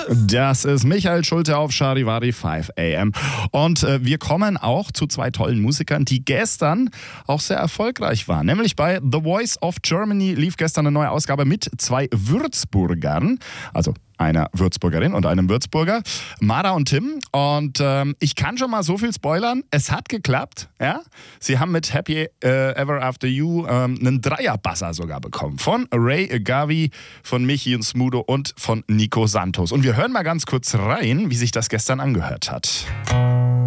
Das ist Michael Schulte auf Charivari 5 AM. Und wir kommen auch zu zwei tollen Musikern, die gestern auch sehr erfolgreich waren. Nämlich bei The Voice of Germany lief gestern eine neue Ausgabe mit zwei Würzburgern. Also einer Würzburgerin und einem Würzburger, Mara und Tim. Und ich kann schon mal so viel spoilern, es hat geklappt. Ja? Sie haben mit Happy Ever After You einen Dreierbasser sogar bekommen. Von Ray Gavi, von Michi und Smudo und von Nico Santos. Und wir hören mal ganz kurz rein, wie sich das gestern angehört hat.